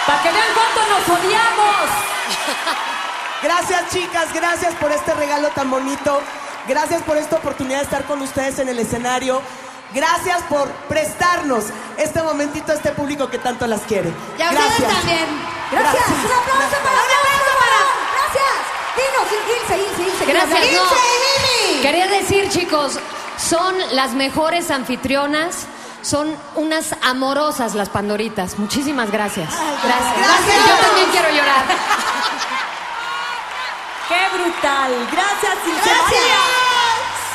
Para que vean cuánto nos odiamos. Gracias, chicas, gracias por este regalo tan bonito. Gracias por esta oportunidad de estar con ustedes en el escenario. Gracias por prestarnos este momentito a este público que tanto las quiere. Y a gracias. ustedes también. Gracias. Gracias. Un aplauso para. Gracias. Dinos, Ilse. Gracias. Ilse No. y Mimi. Quería decir, chicos, son las mejores anfitrionas. Son unas amorosas las Pandoritas. Muchísimas gracias. Gracias. Gracias. Yo también quiero llorar. ¡Qué brutal! Gracias, Ilse. Gracias.